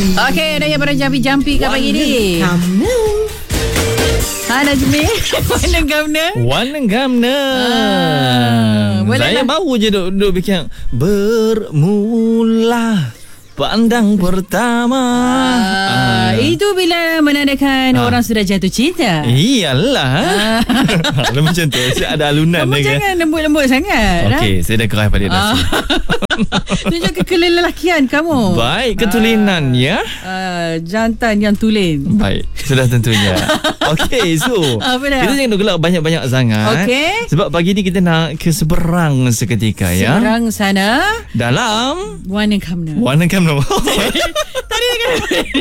Okey, ada yang jampi-jampi ke pagi ni? Najmi. Warna gamna. Saya baru je duduk fikir bermula pandang pertama. Itu bila menandakan orang sudah jatuh cinta. Iyalah. Macam tu. Saya ada alunan. Kamu jangan lembut-lembut sangat. Okey, saya dah keras pada nasi. Tunjuk kelelakian kamu. Baik, ketulinan ya. Jantan yang tulen. Baik, sudah tentunya. Okey, so kita jangan gelak banyak-banyak sangat. Okey. Sebab pagi ni kita nak ke seberang seketika ya. Seberang sana. Dalam Warna Kamna. Tadi kan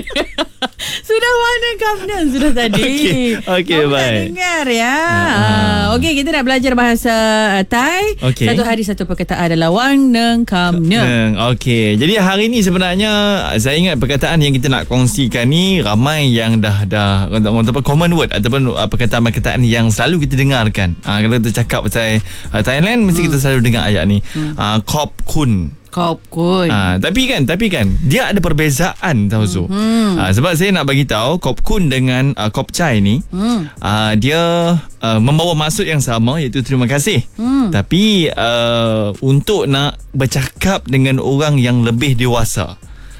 sudah Warna Kamna sudah tadi. Okey, baik. Dengar ya. Okey, kita nak belajar bahasa Thai. Satu hari satu perkataan adalah Warna Kamna. Okey. Jadi hari ni sebenarnya saya ingat perkataan yang kita nak kongsikan ni ramai yang dah common word ataupun perkataan-perkataan yang selalu kita dengarkan. Kalau kita cakap pasal Thailand mesti kita selalu dengar ayat ni. Khop kun. Tapi kan dia ada perbezaan tahu Su. Sebab saya nak bagi tahu kop kun dengan kop chai ni dia membawa maksud yang sama, iaitu terima kasih. Tapi untuk nak bercakap dengan orang yang lebih dewasa,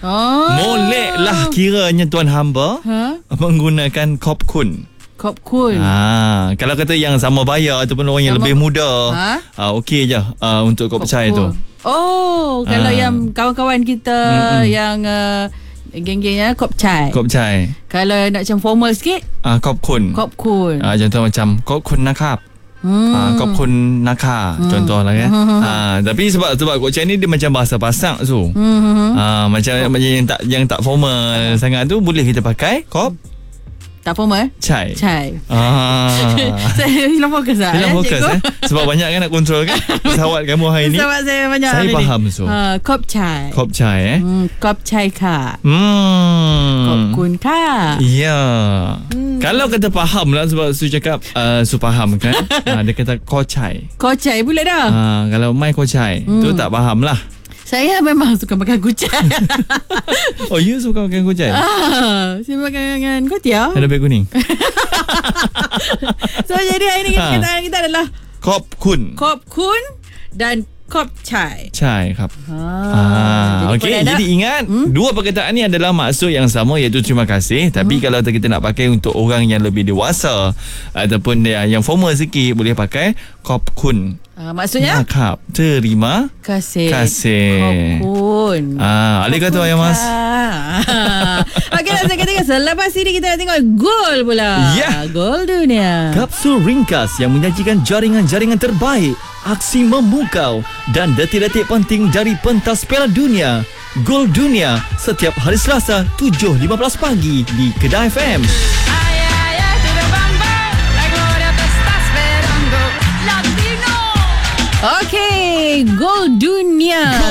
moleklah kiranya tuan hamba menggunakan kop kun. Kalau kata yang sama bayar ataupun orang yang lebih muda, okey je untuk kop chai tu. Kalau yang kawan-kawan kita yang geng-gengnya kop chai. Kalau nak macam formal sikit, kop kun. Contoh macam kop kun nakap. Kop kun naka contohlah kan. Tapi sebab kop chai ni dia macam bahasa pasak tu. Macam yang tak formal sangat tu boleh kita pakai kop tak formal? Chai. Saya hilang fokus Sebab banyak kan nak kontrol kan pesawat kamu hari ni. Pesawat saya banyak saya hari faham ni. So Kop chai Kop chai ka. Kop kun ka. Ya. Kalau kata faham lah, sebab Su cakap Su faham kan. Dia kata ko chai pula dah. Kalau mai ko chai tu tak faham lah. Saya memang suka makan kucai. You suka makan kucai? Saya makan dengan kutia. Ada lebih kuning. So jadi hari ni perkataan kita adalah Kop kun dan kop chai. ครับ. Okey, jadi ingat dua perkataan ni adalah maksud yang sama, iaitu terima kasih. Tapi kalau kita nak pakai untuk orang yang lebih dewasa ataupun yang formal sikit, boleh pakai kop kun. Maksudnya? Nakap. Terima kasih. Kop kun. Arigatou gozaimasu. Okey, saya katakan selepas ini kita nak tengok gol pula. Gol dunia. Kapsul ringkas yang menyajikan jaringan-jaringan terbaik, aksi memukau dan detik-detik penting dari pentas Piala Dunia. Gol Dunia setiap hari Selasa 7.15 pagi di Kedah FM. Okey, Gol Dunia.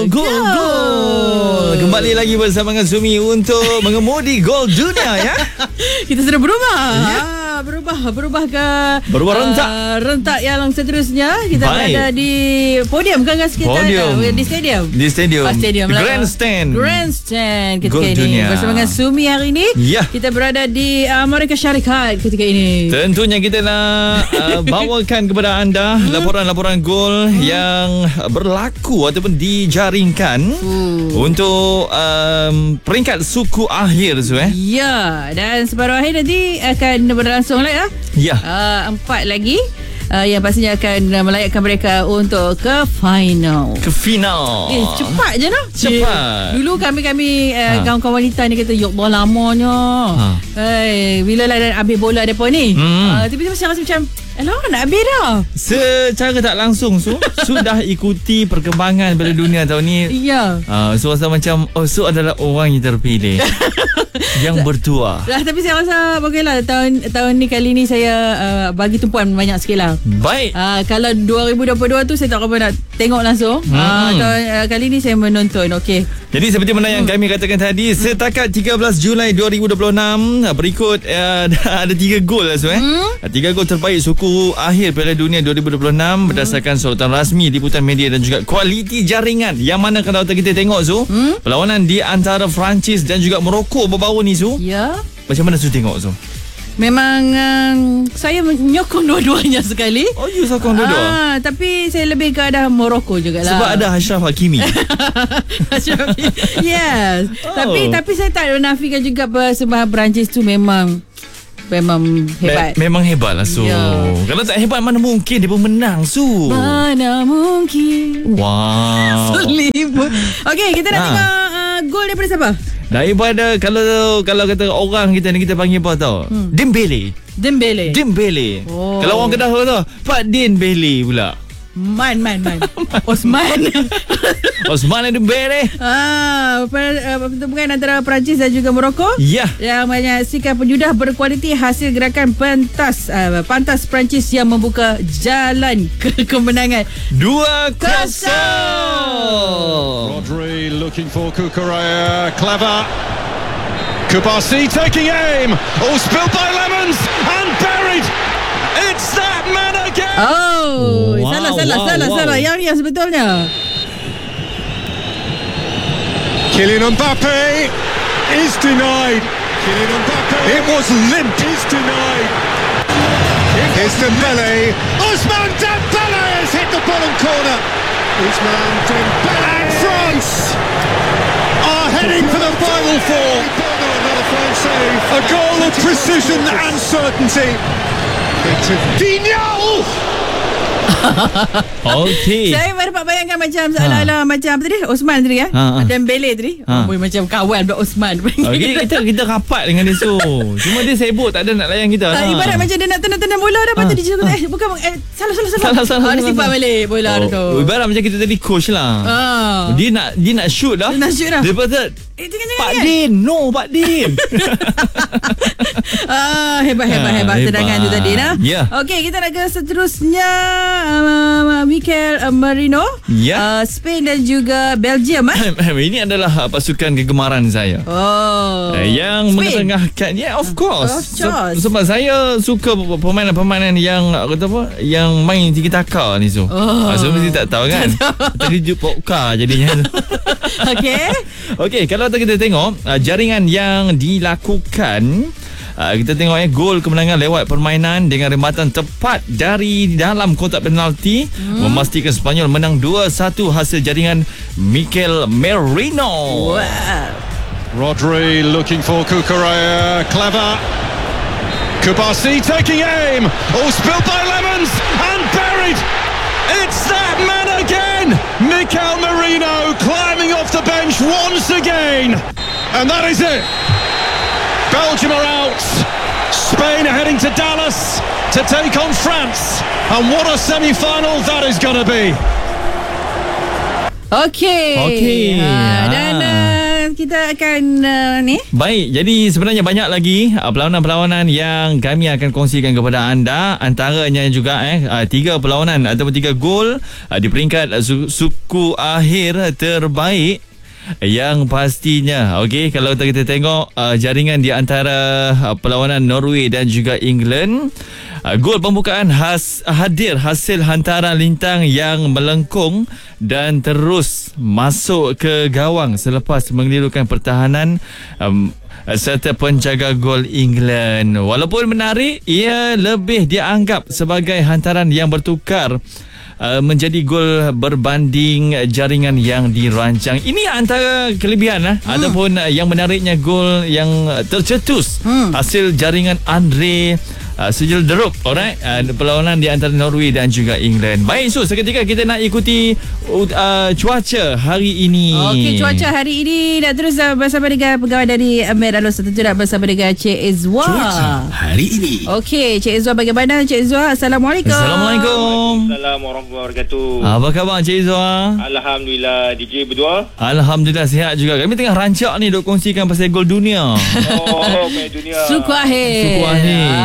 Gol. Kembali lagi bersama dengan Sumi untuk mengemudi Gol Dunia ya. Kita sudah berubah. Berubah rentak yang seterusnya. Kita berada di podium kan sekitar di stadium. Grandstand ketika ini bersama dengan Sumi hari ini. Kita berada di Amerika Syarikat ketika ini. Tentunya kita nak bawakan kepada anda laporan-laporan gol yang berlaku ataupun dijaringkan untuk peringkat suku akhir dan separuh akhir nanti akan berlangsung lah ya. 4 lagi yang pastinya akan melayakkan mereka untuk ke final. Cepat je noh. Dulu kami kawan-kawan wanita ni kata ya Allah lamanya. Bila lah ambil bola depa ni. Tiba-tiba saya rasa macam nak habis dah. Secara tak langsung sudah ikuti perkembangan pada dunia tahun ni. So rasa macam Su adalah orang yang terpilih. Yang bertuah. Tapi saya rasa bagailah tahun ni kali ni saya bagi tumpuan banyak sikit lah. Baik. Kalau 2022 tu saya tak apa nak tengok langsung. Kali ni saya menonton. Okey. Jadi seperti mana yang kami katakan tadi, setakat 13 Julai 2026, berikut ada 3 gol lah 3 gol terbaik suku akhir Piala Dunia 2026 berdasarkan sorotan rasmi liputan media dan juga kualiti jaringan. Yang mana kalau kita tengok perlawanan di antara Perancis dan juga Morocco baru-baru ni Ya. Macam mana tengok Memang saya menyokong dua-duanya sekali. Oh, you sokong dua-dua? Tapi saya lebih ke arah Morocco jugalah. Sebab ada Ashraf Hakimi. Yes. Tapi saya tak menafikan juga persembahan Perancis tu memang hebat. Memang hebat lah Kalau tak hebat mana mungkin dia pun menang Mana mungkin. Wow. Selibut. Okey, kita nak tengok gol daripada siapa? Daripada kalau kata orang kita ni, kita panggil apa tau? Dembele. Kalau orang Kedah tu Pak Dembele pula. Man Osman Dembele. Pertempuran antara Perancis dan juga Morocco. Ya. Yang menyaksikan penjudah berkualiti, hasil gerakan pantas Perancis yang membuka jalan ke kemenangan 2-0. Rodri looking for Cucurella. Clever. Kubasi taking aim. All spilled by Lemons and buried. It's that man again. Salah. Yang sebetulnya. Kylian Mbappe is denied. It was limp. Is denied. Here's Dembele. Ousmane Dembele has hit the bottom corner. Ousmane Dembele. And France are heading for the final four. A goal of precision and certainty. Vignal. Okey. Saya dapat bayangkan macam ala-ala macam apa tadi? Osman tadi Dembele tadi. Macam kawan pula Osman. Okey, kita rapat dengan dia cuma dia sibuk, tak ada nak layan kita. Ibarat macam dia nak tenang bola dah, patut dia bukan salah. Dia simpan balik bola tu. Ibarat macam kita tadi coach lah. Dia nak shoot dah. Dia patut Pak Din. Hebat serangan tu tadi nah. Okey, kita nak ke seterusnya. Mikel Merino, Spain dan juga Belgium. Ini adalah pasukan kegemaran saya. Yang mengetengahkan. Of course. Sebab saya suka permainan yang yang main tiki-taka ni so mesti tak tahu kan. Terkejut pokar jadinya. Okey, kalau kita tengok jaringan yang dilakukan, kita tengok gol kemenangan lewat permainan dengan rematan tepat dari dalam kotak penalti memastikan Sepanyol menang 2-1 hasil jaringan Mikel Merino. Rodri looking for Cucurella. Clever. Kubasi taking aim. All spilled by Lemons and buried. It's that man again. Mikel Merino climbing off the bench once again. And that is it. Belgium are out. Spain are heading to Dallas to take on France. And what a semi-final that is going to be. Okey. Dan kita akan ni. Baik, jadi sebenarnya banyak lagi perlawanan-perlawanan yang kami akan kongsikan kepada anda. Antaranya juga 3 perlawanan ataupun 3 gol di peringkat suku akhir terbaik. Yang pastinya kalau kita tengok jaringan di antara perlawanan Norway dan juga England, gol pembukaan hadir hasil hantaran lintang yang melengkung dan terus masuk ke gawang selepas mengelirukan pertahanan serta penjaga gol England. Walaupun menarik, ia lebih dianggap sebagai hantaran yang bertukar menjadi gol berbanding jaringan yang dirancang. Ini antara kelebihan ataupun yang menariknya gol yang tercetus hasil jaringan Andre Sejelderup. Alright, perlawanan di antara Norway dan juga England. Baik, so seketika kita nak ikuti cuaca hari ini. Okey, cuaca hari ini nak terus bersama dengan pegawai dari Med Alus, tentu nak bersama dengan Cik Izwa. Cuaca hari ini. Okey, Cik Izwa, bagaimana Cik Izwa? Assalamualaikum. Assalamualaikum. Assalamualaikum warahmatullahi wabarakatuh. Apa khabar Cik Izwa? Alhamdulillah. DJ berdua? Alhamdulillah sihat juga. Kami tengah rancak ni duk kongsikan pasal gol dunia. Main dunia. Suku akhir.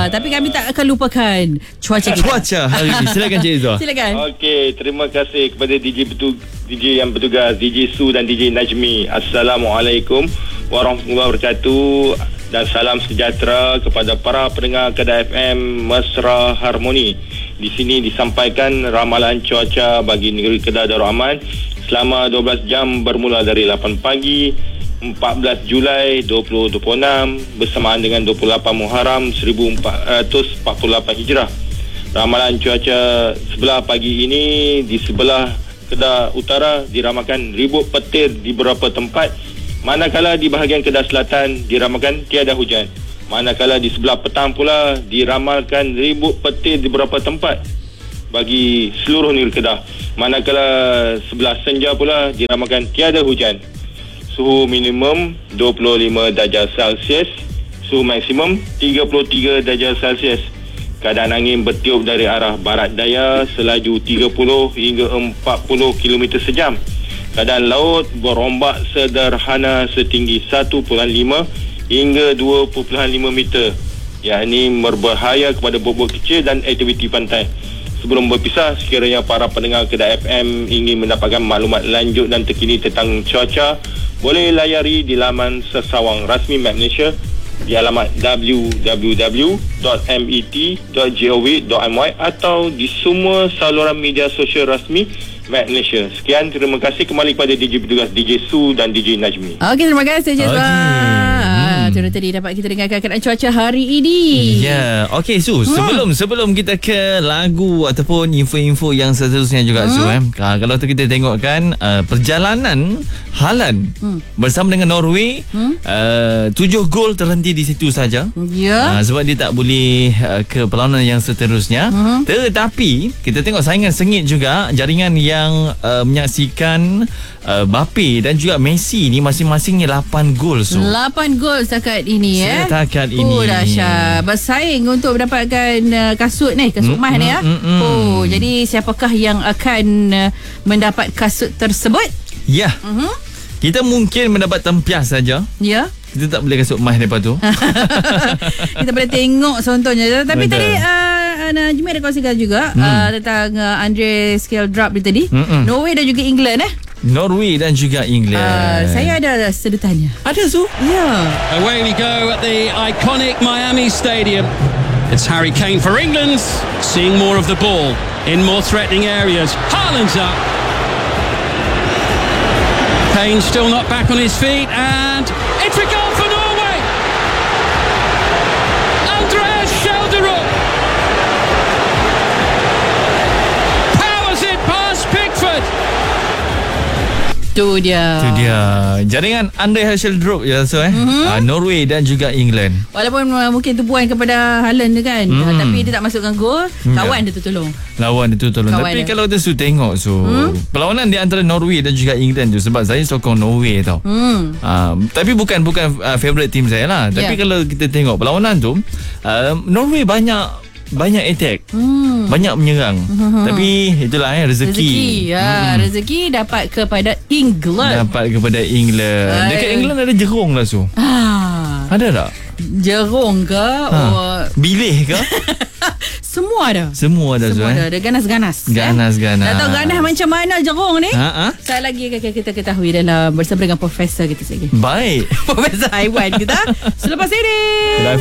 Tapi kami tak akan lupakan cuaca kita. Cuaca hari ini. Silakan Cik Zua. Silakan. Okey, terima kasih kepada DJ yang bertugas, DJ Su dan DJ Najmi. Assalamualaikum warahmatullahi wabarakatuh. Dan salam sejahtera kepada para pendengar Kedah FM Mesra Harmoni. Di sini disampaikan ramalan cuaca bagi negeri Kedah Darul Aman selama 12 jam bermula dari 8 pagi 14 Julai 2026 bersamaan dengan 28 Muharram 1448 Hijrah. Ramalan cuaca sebelah pagi ini di sebelah Kedah Utara diramalkan ribut petir di beberapa tempat. Manakala di bahagian Kedah Selatan diramalkan tiada hujan. Manakala di sebelah petang pula diramalkan ribut petir di beberapa tempat bagi seluruh negeri Kedah. Manakala sebelah senja pula diramalkan tiada hujan. Suhu minimum 25 darjah Celsius, suhu maksimum 33 darjah Celsius. Keadaan angin bertiup dari arah barat daya selaju 30 hingga 40 km sejam. Keadaan laut berombak sederhana setinggi 1.5 hingga 2.5 meter, yakni berbahaya kepada bobot kecil dan aktiviti pantai. Sebelum berpisah, sekiranya para pendengar Kedah FM ingin mendapatkan maklumat lanjut dan terkini tentang cuaca, boleh layari di laman sesawang rasmi Met Malaysia di alamat www.met.gov.my atau di semua saluran media sosial rasmi Met Malaysia. Sekian, terima kasih. Kembali kepada DJ bertugas, DJ Su dan DJ Najmi. Okey, terima kasih Cik Zua. Itu tadi dapat kita dengarkan keadaan cuaca hari ini. Ya, okey Su, sebelum kita ke lagu ataupun info-info yang seterusnya juga Su, kalau tu kita tengokkan perjalanan Haaland bersama dengan Norway, 7 gol terhenti di situ saja. Ya. Sebab dia tak boleh ke perlawanan yang seterusnya. Tetapi kita tengok saingan sengit juga, jaringan yang menyaksikan Mbappe dan juga Messi ni masing-masingnya 8 gol. So 8 gol setakat ini setakat ini. Dahsyat. Bersaing untuk mendapatkan kasut emas ni ya. Jadi siapakah yang akan mendapat kasut tersebut? Ya. Kita mungkin mendapat tempias saja. Ya. Kita tak boleh kasut emas lepas tu. Kita boleh tengok contohnya. Tapi betul. tadi Najmi ada kongsikan juga tentang Andre Skjeldrup tadi. Norway dan juga England Norway dan juga England. Saya ada sedutannya. Ada Su? Ya. Away we go at the iconic Miami Stadium. It's Harry Kane for England, seeing more of the ball in more threatening areas. Haaland's up. Kane still not back on his feet, and it's a goal for Norway. Andreas Skjeldrup powers it past Pickford. Itu dia. Jaringan Andreas Skjeldrup ya so Norway dan juga England. Walaupun mungkin tumpuan kepada Haaland tu kan, tapi dia tak masukkan gol, kawan dia tu tolong. Lawan dia tu tolong. Tapi kalau kita tengok perlawanan di antara Norway dan juga England tu, sebab saya sokong Norway tau. Tapi bukan favourite team saya lah. Tapi kalau kita tengok perlawanan tu, Norway banyak attack, banyak menyerang. Tapi itulah rezeki. Rezeki dapat kepada England. Dekat England ada jerung lah Su. Ada tak? Jerung ke? Bilih ke? Semua ada. Semua ada. Ada ganas-ganas. Ganas-ganas. Tak tahu ganas macam mana jerung ni? Sekali lagi kita ketahui dalam bersama dengan Profesor kita sekali. Baik. Profesor Haiwan kita. Selepas ini.